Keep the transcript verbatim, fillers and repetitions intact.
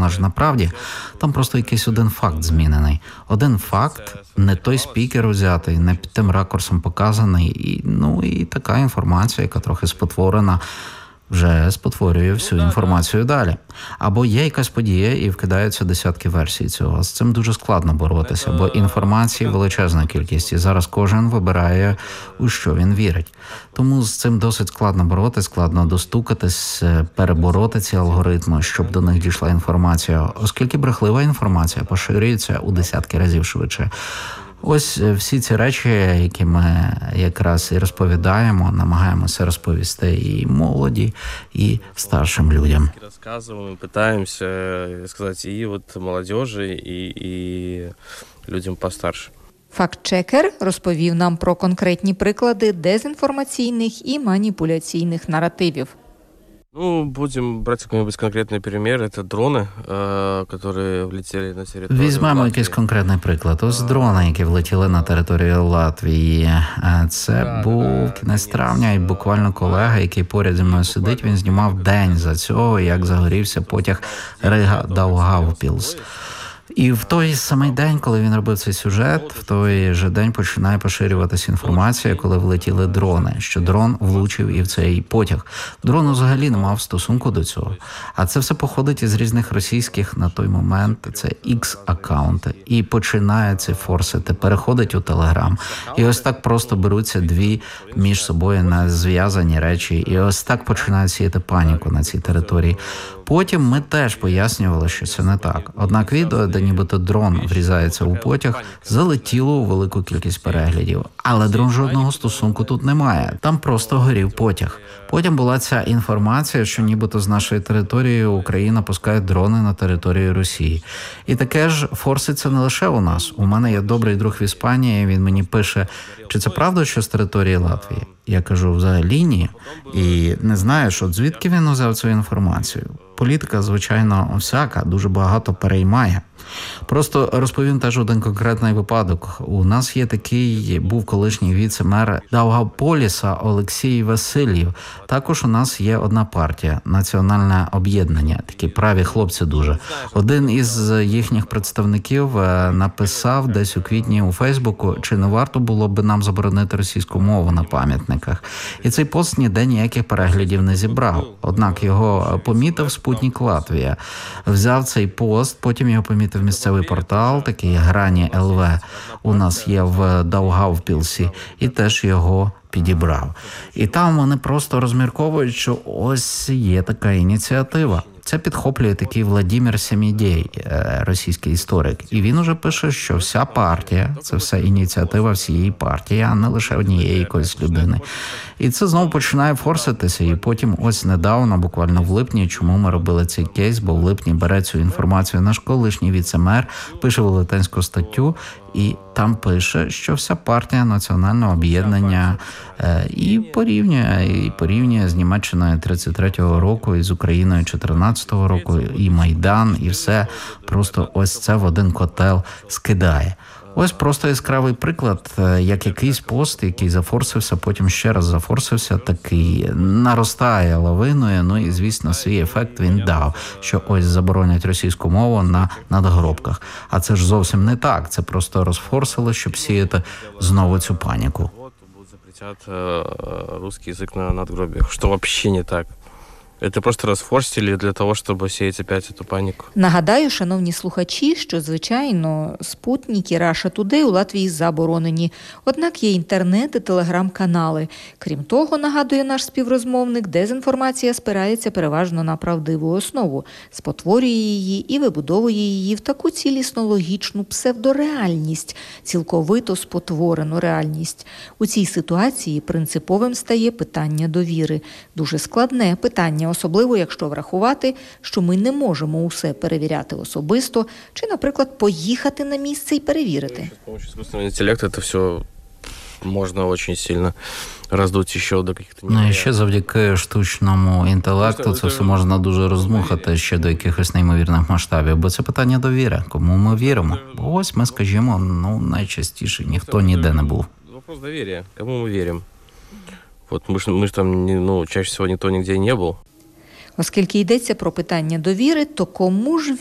вона ж направді. Там просто якийсь один факт змінений. Один факт, не той спікер узятий, не під тим ракурсом показаний. І, ну, і така інформація, яка трохи спотворена, вже спотворює всю інформацію далі. Або є якась подія і вкидаються десятки версій цього. З цим дуже складно боротися, бо інформації величезна кількість, і зараз кожен вибирає, у що він вірить. Тому з цим досить складно боротися, складно достукатись, перебороти ці алгоритми, щоб до них дійшла інформація, оскільки брехлива інформація поширюється у десятки разів швидше. Ось всі ці речі, які ми якраз і розповідаємо, намагаємося розповісти і молоді, і старшим людям. Розказуємо, намагаємося сказати і от молодіжі, і, і людям постарше. Фактчекер розповів нам про конкретні приклади дезінформаційних і маніпуляційних наративів. Ну, будем брать какой-нибудь конкретный пример. Это дроны, э, которые влетели на територію Візьмемо Латвії. якийсь конкретний приклад. Ось дрони, які влетіли на територію Латвії. Це був кінець травня, і буквально колега, який поряд зі мною сидить, він знімав день за цього, як загорівся потяг Рига-Даугавпілс. І в той самий день, коли він робив цей сюжет, в той же день починає поширюватися інформація, коли влетіли дрони, що дрон влучив і в цей потяг. Дрон взагалі не мав стосунку до цього. А це все походить із різних російських на той момент, це X-аккаунти. І починає ці форсити, переходить у Телеграм. І ось так просто беруться дві між собою незв'язані речі. І ось так починають сіяти паніку на цій території. Потім ми теж пояснювали, що це не так. Однак відео, де нібито дрон врізається у потяг, залетіло у велику кількість переглядів. Але дрон жодного стосунку тут не має. Там просто горів потяг. Потім була ця інформація, що нібито з нашої території Україна пускає дрони на територію Росії. І таке ж форситься не лише у нас. У мене є добрий друг в Іспанії, він мені пише, чи це правда, що з території Латвії? Я кажу, взагалі ні. І не знаєш, от звідки він взяв цю інформацію? Політика, звичайно, всяка, дуже багато переймає. Просто розповім теж один конкретний випадок. У нас є такий, був колишній віце-мер Даугавполіса Олексій Васильєв. Також у нас є одна партія – Національне об'єднання. Такі праві хлопці дуже. Один із їхніх представників написав десь у квітні у Фейсбуку, чи не варто було б нам заборонити російську мову на пам'ятниках. І цей пост ніде ніяких переглядів не зібрав. Однак його помітив Спутник Латвія. Взяв цей пост, потім його помітив місцевий портал, такий Грані ел ве, у нас є в Даугавпілсі, і теж його підібрав. І там вони просто розмірковують, що ось є така ініціатива. Це підхоплює такий Владимир Семідєй, російський історик. І він уже пише, що вся партія, це вся ініціатива всієї партії, а не лише однієї якоїсь людини. І це знову починає форситися. І потім ось недавно, буквально в липні, чому ми робили цей кейс, бо в липні бере цю інформацію наш колишній віце-мер, пише велетенську статтю, і там пише, що вся партія Національного об'єднання е, і порівнює, і порівнює з Німеччиною тридцять третього року, і з Україною чотирнадцятого року, і Майдан, і все просто ось це в один котел скидає. Ось просто яскравий приклад, як якийсь пост, який зафорсився, потім ще раз зафорсився, такий наростає лавиною, ну і, звісно, свій ефект він дав, що ось заборонять російську мову на надгробках. А це ж зовсім не так, це просто розфорсили, щоб сіяти знову цю паніку. Запретять русский язык на надгробиях, що взагалі не так. Це просто розфорсили для того, щоб сіяти опять цю паніку. Нагадаю, шановні слухачі, що, звичайно, Спутник і Раша Тудей у Латвії заборонені. Однак є інтернет і телеграм-канали. Крім того, нагадує наш співрозмовник, дезінформація спирається переважно на правдиву основу, спотворює її і вибудовує її в таку цілісно логічну псевдореальність, цілковито спотворену реальність. У цій ситуації принциповим стає питання довіри. Дуже складне питання, особливо якщо врахувати, що ми не можемо усе перевіряти особисто, чи, наприклад, поїхати на місце і перевірити. З допомогою штучного інтелекту це все можна дуже сильно роздути ще до якихось... Ну і ще завдяки штучному інтелекту це все можна дуже роздмухати ще до якихось неймовірних масштабів, бо це питання довіри, кому ми віримо. Бо ось ми, скажімо, ну найчастіше ніхто ніде не був. Вопрос довір'я, кому ми віримо. Вот мы ж, мы ж там, ну, чаще всего никто нигде не был. Оскільки йдеться про питання довіри, то кому ж